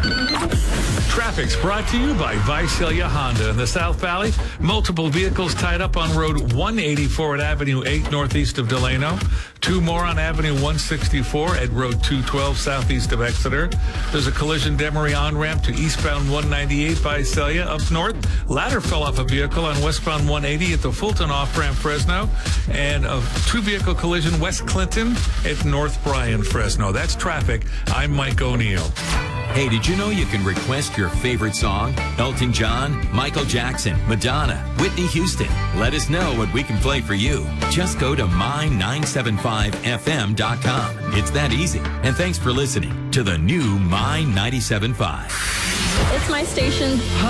Traffic's brought to you by Visalia Honda in the South Valley. Multiple vehicles tied up on Road 184 at Avenue 8 northeast of Delano. 2 more on Avenue 164 at Road 212 southeast of Exeter. There's a collision debris on-ramp to eastbound 198 Visalia up north. Ladder fell off a vehicle on westbound 180 at the Fulton off-ramp Fresno. And a 2-vehicle collision West Clinton at North Bryan Fresno. That's traffic. I'm Mike O'Neill. Hey, did you know you can request your favorite song? Elton John, Michael Jackson, Madonna, Whitney Houston. Let us know what we can play for you. Just go to my975fm.com. It's that easy. And thanks for listening to the new My 97.5. It's my station.